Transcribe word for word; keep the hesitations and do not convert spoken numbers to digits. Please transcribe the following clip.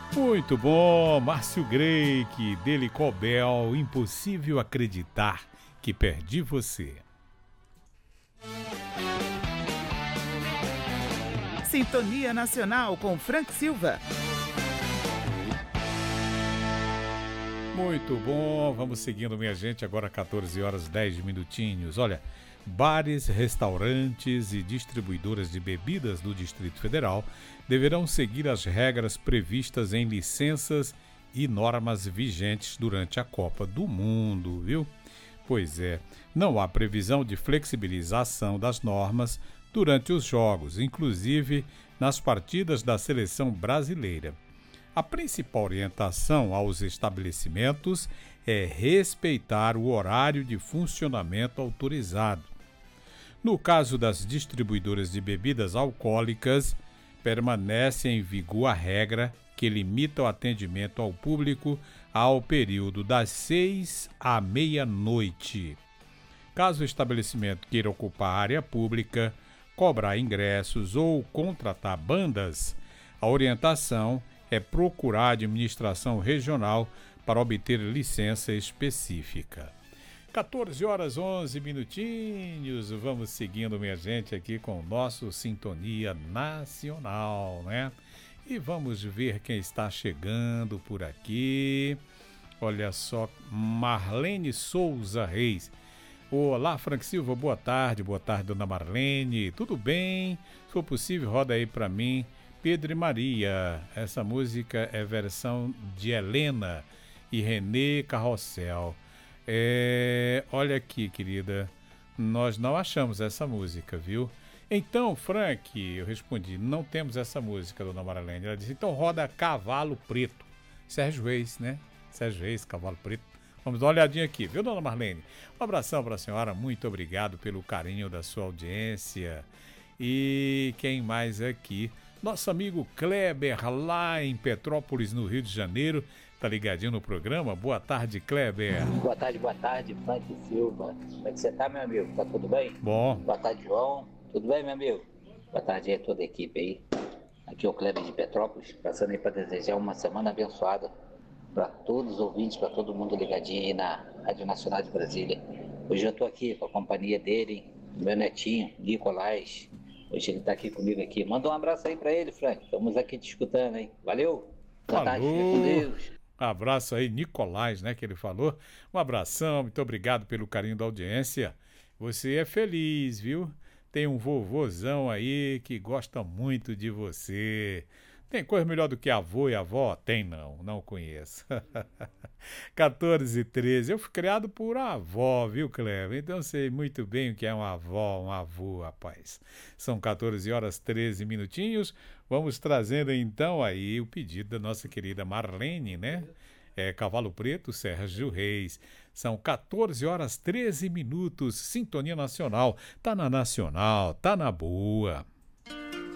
Muito bom, Márcio Greik, dele Cobel, impossível acreditar que perdi você. Sintonia Nacional com Frank Silva. Muito bom, vamos seguindo, minha gente, agora quatorze horas dez minutinhos. Olha, bares, restaurantes e distribuidoras de bebidas do Distrito Federal deverão seguir as regras previstas em licenças e normas vigentes durante a Copa do Mundo, viu? Pois é, não há previsão de flexibilização das normas durante os jogos, inclusive nas partidas da seleção brasileira. A principal orientação aos estabelecimentos é respeitar o horário de funcionamento autorizado. No caso das distribuidoras de bebidas alcoólicas, permanece em vigor a regra que limita o atendimento ao público ao período das seis à meia-noite. Caso o estabelecimento queira ocupar a área pública, cobrar ingressos ou contratar bandas, a orientação é procurar a administração regional para obter licença específica. quatorze horas onze minutinhos, vamos seguindo, minha gente, aqui com o nosso Sintonia Nacional, né? E vamos ver quem está chegando por aqui. Olha só, Marlene Souza Reis. Olá, Frank Silva, boa tarde, boa tarde, dona Marlene, tudo bem? Se for possível, roda aí para mim, Pedro e Maria. Essa música é versão de Helena e Renê Carrossel. É, olha aqui, querida, nós não achamos essa música, viu? Então, Frank, eu respondi, não temos essa música, dona Marlene. Ela disse, então roda Cavalo Preto. Sérgio Reis, né? Sérgio Reis, Cavalo Preto. Vamos dar uma olhadinha aqui, viu, dona Marlene? Um abração para a senhora, muito obrigado pelo carinho da sua audiência. E quem mais aqui? Nosso amigo Kleber, lá em Petrópolis, no Rio de Janeiro, tá ligadinho no programa. Boa tarde, Kleber. Boa tarde, boa tarde, Frank Silva. Como é que você tá, meu amigo? Tá tudo bem? Bom. Boa tarde, João. Tudo bem, meu amigo? Boa tarde aí a toda a equipe aí. Aqui é o Kleber de Petrópolis, passando aí para desejar uma semana abençoada para todos os ouvintes, para todo mundo ligadinho aí na Rádio Nacional de Brasília. Hoje eu tô aqui com a companhia dele, meu netinho, Nicolás. Hoje ele tá aqui comigo aqui. Manda um abraço aí para ele, Frank. Estamos aqui te escutando, hein? Valeu. Boa tarde, fica com Deus. Abraço aí, Nicolás, né, que ele falou. Um abração, muito obrigado pelo carinho da audiência. Você é feliz, viu? Tem um vovôzão aí que gosta muito de você. Tem coisa melhor do que avô e avó? Tem não, não conheço. quatorze e treze, eu fui criado por avó, viu, Cleber? Então sei muito bem o que é uma avó, um avô, rapaz. São quatorze horas treze minutinhos. Vamos trazendo então aí o pedido da nossa querida Marlene, né? É Cavalo Preto, Sérgio Reis. São quatorze horas treze minutos. Sintonia Nacional. Tá na Nacional, tá na boa.